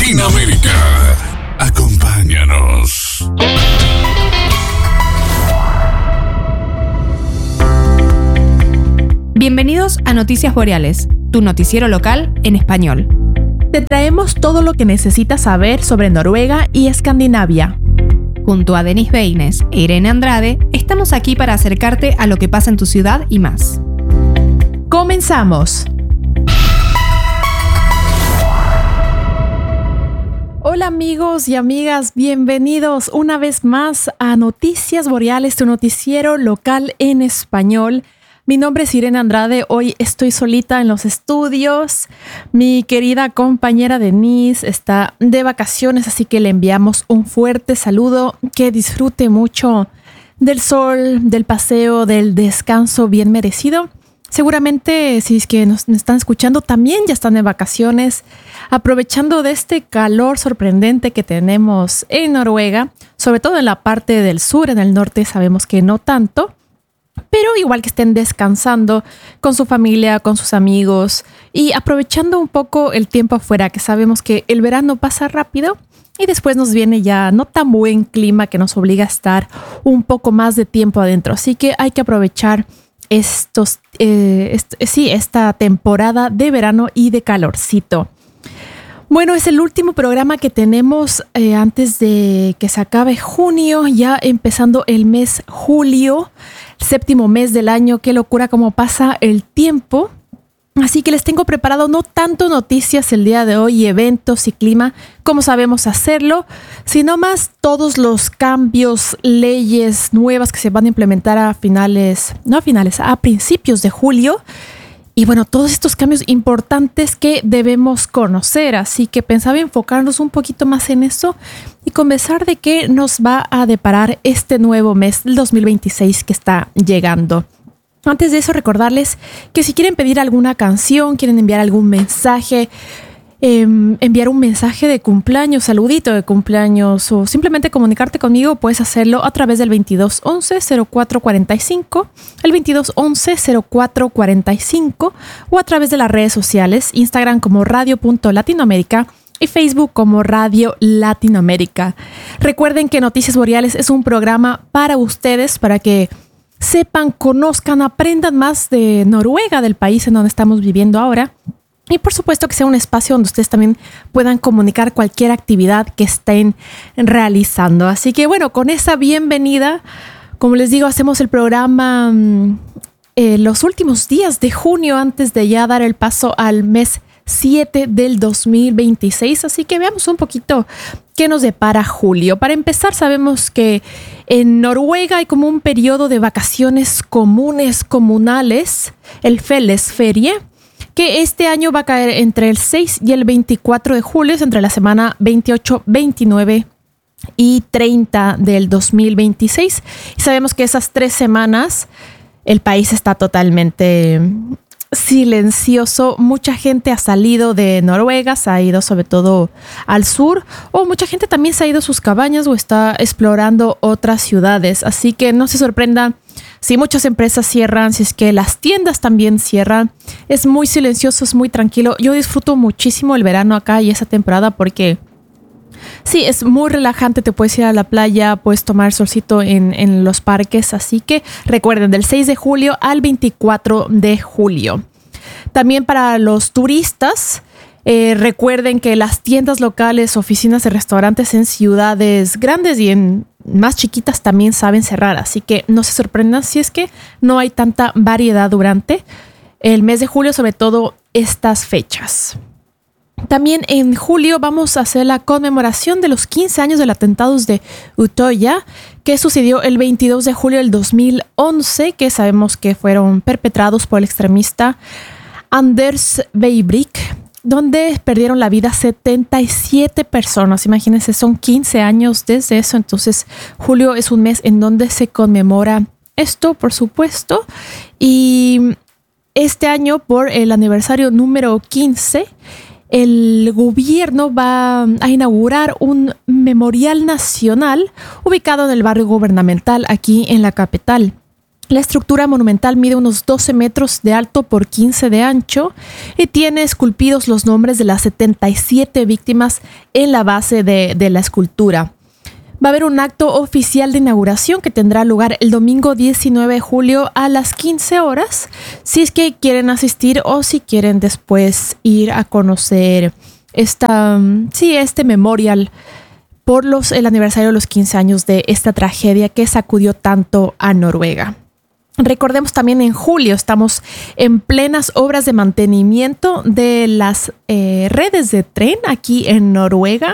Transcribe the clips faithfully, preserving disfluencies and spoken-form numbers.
Latinoamérica. Acompáñanos. Bienvenidos a Noticias Boreales, tu noticiero local en español. Te traemos todo lo que necesitas saber sobre Noruega y Escandinavia. Junto a Denis Beines e Irene Andrade, estamos aquí para acercarte a lo que pasa en tu ciudad y más. ¡Comenzamos! Hola amigos y amigas, bienvenidos una vez más a Noticias Boreales, tu noticiero local en español. Mi nombre es Irene Andrade, hoy estoy solita en los estudios. Mi querida compañera Denise está de vacaciones, así que le enviamos un fuerte saludo. Que disfrute mucho del sol, del paseo, del descanso bien merecido. Seguramente, si es que nos están escuchando, también ya están de vacaciones, aprovechando de este calor sorprendente que tenemos en Noruega, sobre todo en la parte del sur. En el norte sabemos que no tanto. Pero igual que estén descansando con su familia, con sus amigos y aprovechando un poco el tiempo afuera, que sabemos que el verano pasa rápido y después nos viene ya no tan buen clima que nos obliga a estar un poco más de tiempo adentro. Así que hay que aprovechar estos, eh, est- sí, esta temporada de verano y de calorcito. Bueno, es el último programa que tenemos eh, antes de que se acabe junio, ya empezando el mes julio, séptimo mes del año. Qué locura cómo pasa el tiempo. Así que les tengo preparado no tanto noticias el día de hoy, eventos y clima, como sabemos hacerlo, sino más todos los cambios, leyes nuevas que se van a implementar a finales, no a finales, a principios de julio. Y bueno, todos estos cambios importantes que debemos conocer. Así que pensaba enfocarnos un poquito más en eso y conversar de qué nos va a deparar este nuevo mes del dos mil veintiséis que está llegando. Antes de eso, recordarles que si quieren pedir alguna canción, quieren enviar algún mensaje, eh, enviar un mensaje de cumpleaños, saludito de cumpleaños o simplemente comunicarte conmigo, puedes hacerlo a través del veintidós once cero cuatro cuarenta y cinco, el veintidós once cero cuatro cuarenta y cinco o a través de las redes sociales, Instagram como radio punto latinoamérica y Facebook como Radio Latinoamérica. Recuerden que Noticias Boreales es un programa para ustedes, para que sepan, conozcan, aprendan más de Noruega, del país en donde estamos viviendo ahora. Y por supuesto que sea un espacio donde ustedes también puedan comunicar cualquier actividad que estén realizando. Así que bueno, con esa bienvenida, como les digo, hacemos el programa eh, los últimos días de junio antes de ya dar el paso al mes siete del dos mil veintiséis. Así que veamos un poquito qué nos depara julio. Para empezar, sabemos que en Noruega hay como un periodo de vacaciones comunes, comunales, el Fellesferie, que este año va a caer entre el seis y el veinticuatro de julio, es entre la semana veintiocho, veintinueve y treinta del dos mil veintiséis. Y sabemos que esas tres semanas el país está totalmente silencioso. Mucha gente ha salido de Noruega, se ha ido sobre todo al sur, o mucha gente también se ha ido a sus cabañas o está explorando otras ciudades. Así que no se sorprendan si muchas empresas cierran, si es que las tiendas también cierran. Es muy silencioso, es muy tranquilo. Yo disfruto muchísimo el verano acá y esa temporada porque sí, es muy relajante. Te puedes ir a la playa, puedes tomar solcito en, en los parques. Así que recuerden, del seis de julio al veinticuatro de julio. También para los turistas, eh, recuerden que las tiendas locales, oficinas y restaurantes en ciudades grandes y en más chiquitas también saben cerrar. Así que no se sorprendan si es que no hay tanta variedad durante el mes de julio, sobre todo estas fechas. También en julio vamos a hacer la conmemoración de los quince años del atentado de Utøya, que sucedió el veintidós de julio del dos mil once, que sabemos que fueron perpetrados por el extremista Anders Breivik, donde perdieron la vida setenta y siete personas. Imagínense, son quince años desde eso. Entonces, julio es un mes en donde se conmemora esto, por supuesto. Y este año, por el aniversario número quince, el gobierno va a inaugurar un memorial nacional ubicado en el barrio gubernamental aquí en la capital. La estructura monumental mide unos doce metros de alto por quince de ancho y tiene esculpidos los nombres de las setenta y siete víctimas en la base de, de la escultura. Va a haber un acto oficial de inauguración que tendrá lugar el domingo diecinueve de julio a las quince horas, si es que quieren asistir o si quieren después ir a conocer esta, sí, este memorial por los, el aniversario de los quince años de esta tragedia que sacudió tanto a Noruega. Recordemos también en julio estamos en plenas obras de mantenimiento de las eh, redes de tren aquí en Noruega.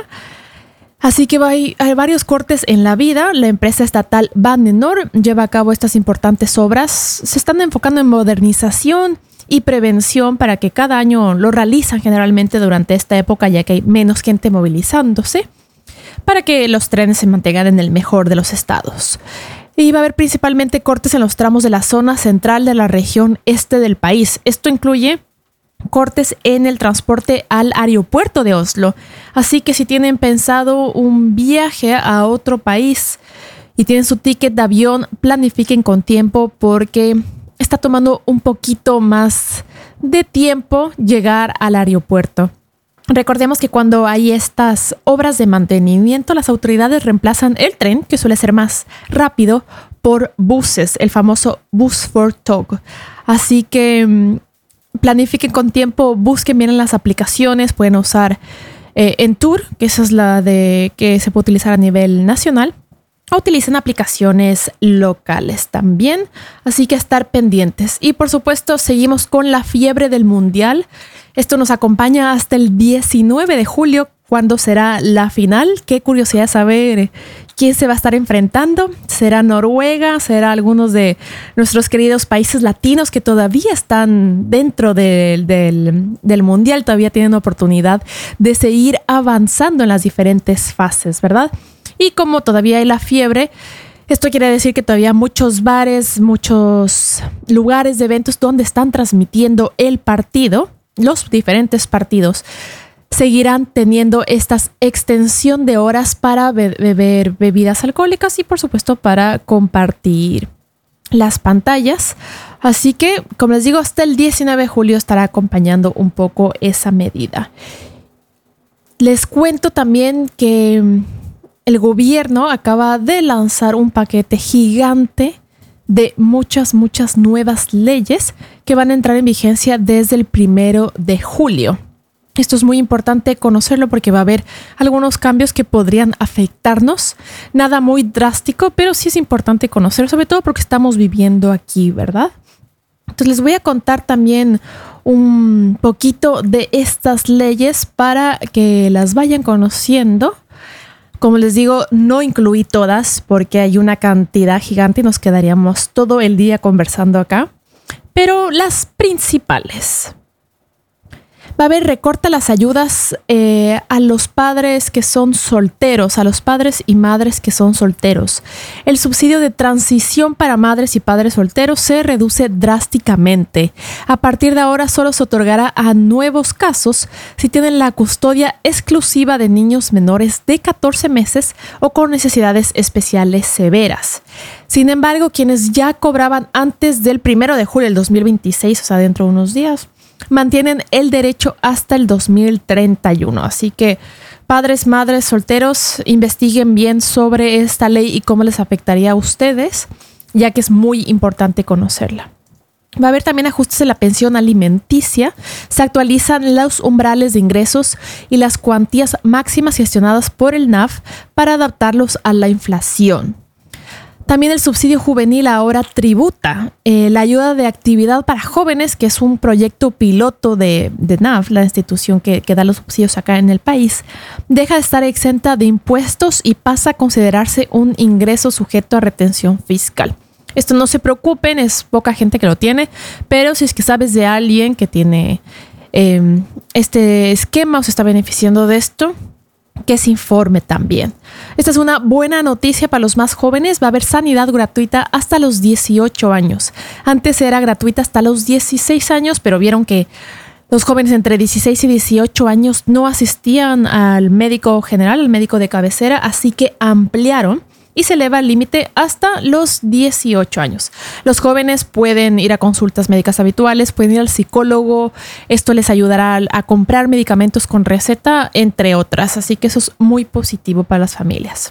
Así que hay, hay varios cortes en la vida. La empresa estatal Bane Nor lleva a cabo estas importantes obras. Se están enfocando en modernización y prevención para que cada año lo realizan generalmente durante esta época, ya que hay menos gente movilizándose, para que los trenes se mantengan en el mejor de los estados. Y va a haber principalmente cortes en los tramos de la zona central de la región este del país. Esto incluye cortes en el transporte al aeropuerto de Oslo. Así que si tienen pensado un viaje a otro país y tienen su ticket de avión, planifiquen con tiempo porque está tomando un poquito más de tiempo llegar al aeropuerto. Recordemos que cuando hay estas obras de mantenimiento, las autoridades reemplazan el tren, que suele ser más rápido, por buses, el famoso Bus for Tog. Así que mmm, planifiquen con tiempo, busquen bien en las aplicaciones, pueden usar eh, Entur, que esa es la de que se puede utilizar a nivel nacional, o utilicen aplicaciones locales también, así que estar pendientes. Y por supuesto seguimos con la fiebre del mundial. Esto nos acompaña hasta el diecinueve de julio, cuando será la final. Qué curiosidad saber quién se va a estar enfrentando. ¿Será Noruega? ¿Será algunos de nuestros queridos países latinos que todavía están dentro del, del, del mundial? Todavía tienen oportunidad de seguir avanzando en las diferentes fases, ¿verdad? Y como todavía hay la fiebre, esto quiere decir que todavía muchos bares, muchos lugares de eventos donde están transmitiendo el partido, los diferentes partidos, seguirán teniendo esta extensión de horas para be- beber bebidas alcohólicas y por supuesto para compartir las pantallas. Así que, como les digo, hasta el diecinueve de julio estará acompañando un poco esa medida. Les cuento también que el gobierno acaba de lanzar un paquete gigante de muchas, muchas nuevas leyes que van a entrar en vigencia desde el primero de julio. Esto es muy importante conocerlo porque va a haber algunos cambios que podrían afectarnos. Nada muy drástico, pero sí es importante conocerlo, sobre todo porque estamos viviendo aquí, ¿verdad? Entonces les voy a contar también un poquito de estas leyes para que las vayan conociendo. Como les digo, no incluí todas porque hay una cantidad gigante y nos quedaríamos todo el día conversando acá. Pero las principales. Va a haber recorte a las ayudas eh, a los padres que son solteros, a los padres y madres que son solteros. El subsidio de transición para madres y padres solteros se reduce drásticamente. A partir de ahora solo se otorgará a nuevos casos si tienen la custodia exclusiva de niños menores de catorce meses o con necesidades especiales severas. Sin embargo, quienes ya cobraban antes del primero de julio del dos mil veintiséis, o sea, dentro de unos días, mantienen el derecho hasta el dos mil treinta y uno. Así que padres, madres, solteros, investiguen bien sobre esta ley y cómo les afectaría a ustedes, ya que es muy importante conocerla. Va a haber también ajustes en la pensión alimenticia. Se actualizan los umbrales de ingresos y las cuantías máximas gestionadas por el N A F para adaptarlos a la inflación. También el subsidio juvenil ahora tributa. Eh, la ayuda de actividad para jóvenes, que es un proyecto piloto de, de N A F, la institución que, que da los subsidios acá en el país, deja de estar exenta de impuestos y pasa a considerarse un ingreso sujeto a retención fiscal. Esto no se preocupen, es poca gente que lo tiene, pero si es que sabes de alguien que tiene eh, este esquema o se está beneficiando de esto, que se informe también. Esta es una buena noticia para los más jóvenes. Va a haber sanidad gratuita hasta los dieciocho años. Antes era gratuita hasta los dieciséis años, pero vieron que los jóvenes entre dieciséis y dieciocho años no asistían al médico general, al médico de cabecera, así que ampliaron y se eleva el límite hasta los dieciocho años. Los jóvenes pueden ir a consultas médicas habituales, pueden ir al psicólogo. Esto les ayudará a comprar medicamentos con receta, entre otras. Así que eso es muy positivo para las familias.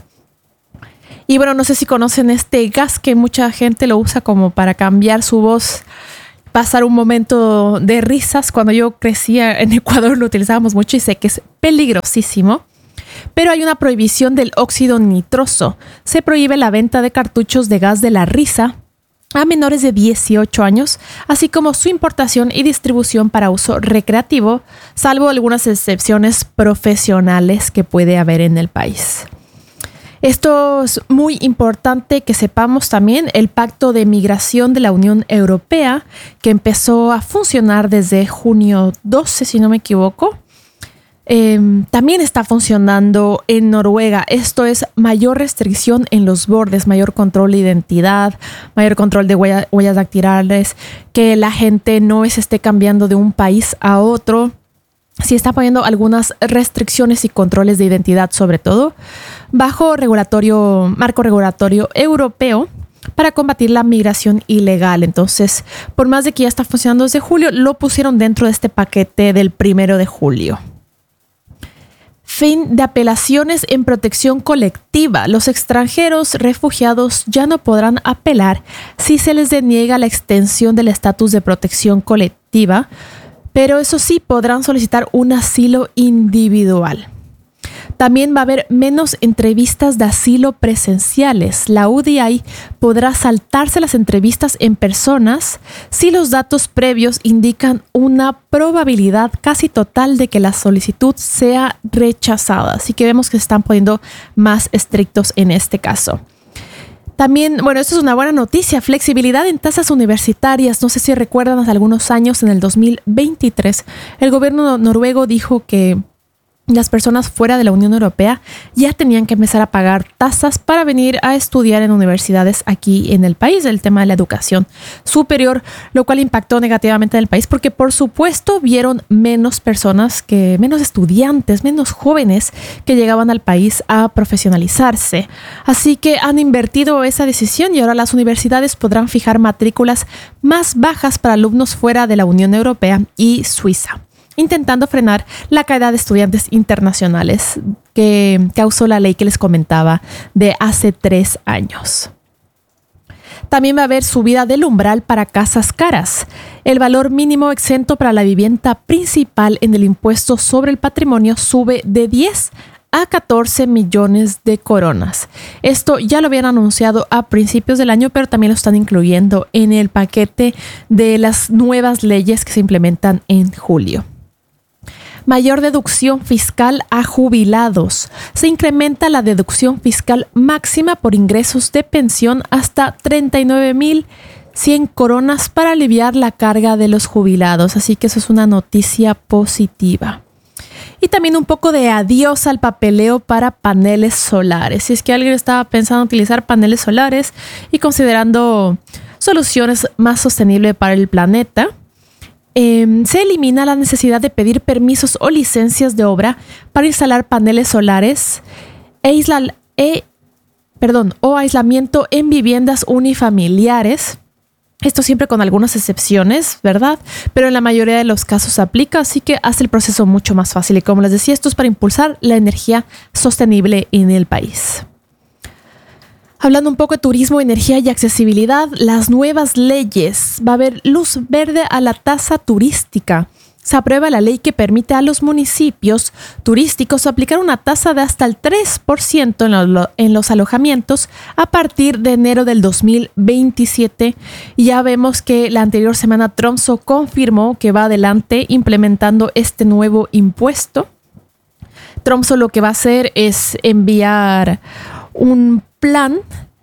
Y bueno, no sé si conocen este gas que mucha gente lo usa como para cambiar su voz, pasar un momento de risas. Cuando yo crecía en Ecuador lo utilizábamos mucho y sé que es peligrosísimo. Pero hay una prohibición del óxido nitroso. Se prohíbe la venta de cartuchos de gas de la risa a menores de dieciocho años, así como su importación y distribución para uso recreativo, salvo algunas excepciones profesionales que puede haber en el país. Esto es muy importante que sepamos también. El Pacto de Migración de la Unión Europea, que empezó a funcionar desde junio doce, si no me equivoco, eh, también está funcionando en Noruega. Esto es mayor restricción en los bordes, mayor control de identidad, mayor control de huella, huellas dactilares, que la gente no se esté cambiando de un país a otro. Sí está poniendo algunas restricciones y controles de identidad, sobre todo bajo regulatorio, marco regulatorio europeo para combatir la migración ilegal. Entonces, por más de que ya está funcionando desde julio, lo pusieron dentro de este paquete del primero de julio. Fin de apelaciones en protección colectiva. Los extranjeros refugiados ya no podrán apelar si se les deniega la extensión del estatus de protección colectiva, pero eso sí, podrán solicitar un asilo individual. También va a haber menos entrevistas de asilo presenciales. La U D I podrá saltarse las entrevistas en personas si los datos previos indican una probabilidad casi total de que la solicitud sea rechazada. Así que vemos que se están poniendo más estrictos en este caso. También, bueno, esto es una buena noticia, flexibilidad en tasas universitarias. No sé si recuerdan, hace algunos años, en el dos mil veintitrés, el gobierno noruego dijo que las personas fuera de la Unión Europea ya tenían que empezar a pagar tasas para venir a estudiar en universidades aquí en el país, el tema de la educación superior, lo cual impactó negativamente en el país porque, por supuesto, vieron menos personas, que, menos estudiantes, menos jóvenes que llegaban al país a profesionalizarse. Así que han invertido esa decisión y ahora las universidades podrán fijar matrículas más bajas para alumnos fuera de la Unión Europea y Suiza, intentando frenar la caída de estudiantes internacionales que causó la ley que les comentaba de hace tres años. También va a haber subida del umbral para casas caras. El valor mínimo exento para la vivienda principal en el impuesto sobre el patrimonio sube de diez a catorce millones de coronas. Esto ya lo habían anunciado a principios del año, pero también lo están incluyendo en el paquete de las nuevas leyes que se implementan en julio. Mayor deducción fiscal a jubilados. Se incrementa la deducción fiscal máxima por ingresos de pensión hasta treinta y nueve mil cien coronas para aliviar la carga de los jubilados. Así que eso es una noticia positiva. Y también un poco de adiós al papeleo para paneles solares. Si es que alguien estaba pensando en utilizar paneles solares y considerando soluciones más sostenibles para el planeta, Eh, se elimina la necesidad de pedir permisos o licencias de obra para instalar paneles solares e, isla, e, perdón, o aislamiento en viviendas unifamiliares. Esto siempre con algunas excepciones, ¿verdad? Pero en la mayoría de los casos se aplica, así que hace el proceso mucho más fácil. Y como les decía, esto es para impulsar la energía sostenible en el país. Hablando un poco de turismo, energía y accesibilidad, las nuevas leyes. Va a haber luz verde a la tasa turística. Se aprueba la ley que permite a los municipios turísticos aplicar una tasa de hasta el tres por ciento en, lo, en los alojamientos a partir de enero del dos mil veintisiete. Y ya vemos que la anterior semana Tromsø confirmó que va adelante implementando este nuevo impuesto. Tromsø lo que va a hacer es enviar un plan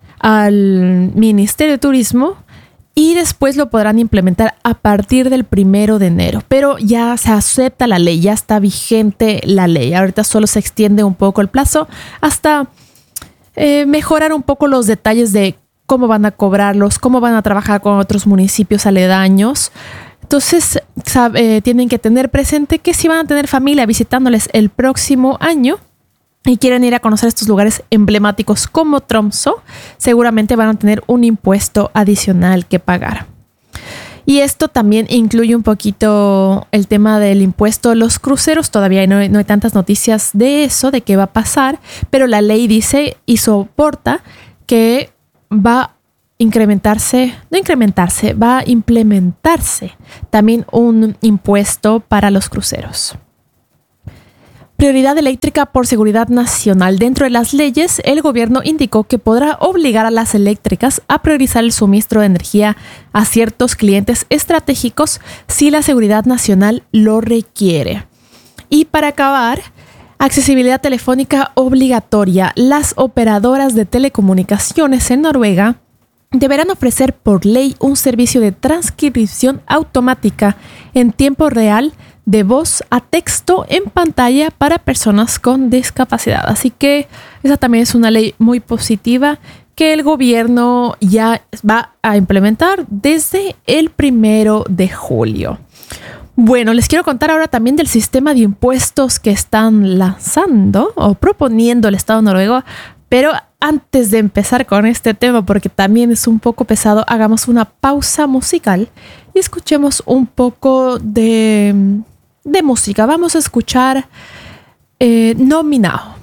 al Ministerio de Turismo y después lo podrán implementar a partir del primero de enero. Pero ya se acepta la ley, ya está vigente la ley. Ahorita solo se extiende un poco el plazo hasta eh, mejorar un poco los detalles de cómo van a cobrarlos, cómo van a trabajar con otros municipios aledaños. Entonces, sabe, eh, tienen que tener presente que si van a tener familia visitándoles el próximo año, y quieren ir a conocer estos lugares emblemáticos como Tromsø, seguramente van a tener un impuesto adicional que pagar. Y esto también incluye un poquito el tema del impuesto a los cruceros. Todavía no hay, no hay tantas noticias de eso, de qué va a pasar, pero la ley dice y soporta que va a incrementarse, no incrementarse, va a implementarse también un impuesto para los cruceros. Prioridad eléctrica por seguridad nacional. Dentro de las leyes, el gobierno indicó que podrá obligar a las eléctricas a priorizar el suministro de energía a ciertos clientes estratégicos si la seguridad nacional lo requiere. Y para acabar, accesibilidad telefónica obligatoria. Las operadoras de telecomunicaciones en Noruega deberán ofrecer por ley un servicio de transcripción automática en tiempo real de voz a texto en pantalla para personas con discapacidad. Así que esa también es una ley muy positiva que el gobierno ya va a implementar desde el primero de julio. Bueno, les quiero contar ahora también del sistema de impuestos que están lanzando o proponiendo el Estado noruego, pero antes de empezar con este tema, porque también es un poco pesado, hagamos una pausa musical y escuchemos un poco de, de música. Vamos a escuchar eh, Nominado.